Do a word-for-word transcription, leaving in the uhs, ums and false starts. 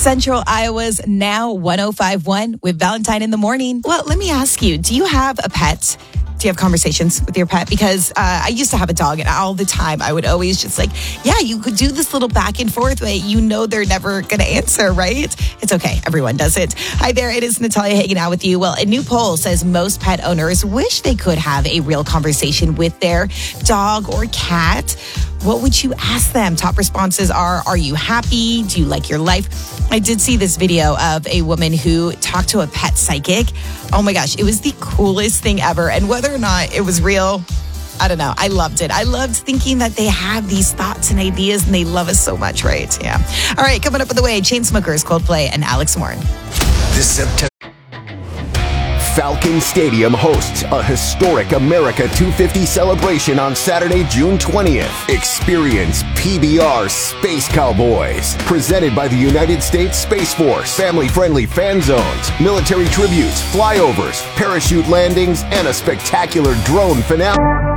Central Iowa's Now one oh five point one with Valentine in the morning. Well, let me ask you, do you have a pet? Do you have conversations with your pet? Because uh, I used to have a dog, and all the time I would always just like, yeah, you could do this little back and forth way. You know they're never going to answer, right? It's okay. Everyone does it. Hi there. It is Natalia hanging out with you. Well, a new poll says most pet owners wish they could have a real conversation with their dog or cat. What would you ask them? Top responses are, are you happy? Do you like your life? I did see this video of a woman who talked to a pet psychic. Oh my gosh, it was the coolest thing ever. And whether or not it was real, I don't know. I loved it. I loved thinking that they have these thoughts and ideas and they love us so much, right? Yeah. All right, coming up on the way, Chainsmokers, Coldplay, and Alex Warren. This September, Falcon Stadium hosts a historic America two fifty celebration on Saturday, June twentieth. Experience P B R Space Cowboys, presented by the United States Space Force. Family-friendly fan zones, military tributes, flyovers, parachute landings, and a spectacular drone finale.